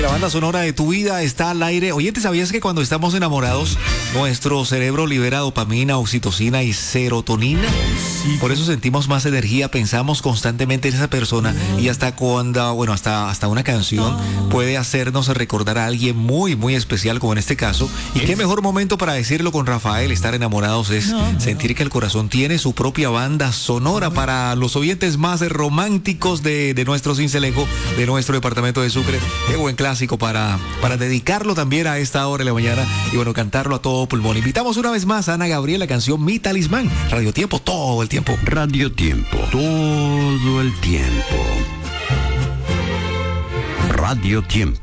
la banda sonora de tu vida está al aire. Oye, ¿te sabías que cuando estamos enamorados, nuestro cerebro libera dopamina, oxitocina y serotonina? Sí. Por eso sentimos más energía, pensamos constantemente en esa persona y hasta hasta una canción puede hacernos recordar a alguien muy, muy especial, como en este caso. Y qué mejor momento para decirlo con Rafael. Estar enamorados es sentir que el corazón tiene su propia banda sonora para los oyentes más románticos de nuestro Cincelejo, de nuestro departamento de Sucre. Qué buen clásico para dedicarlo también a esta hora de la mañana y cantarlo a todo pulmón. Invitamos una vez más a Ana Gabriel, la canción Mi Talismán. Radio Tiempo, todo el tiempo. Radio Tiempo, todo el tiempo. Radio Tiempo.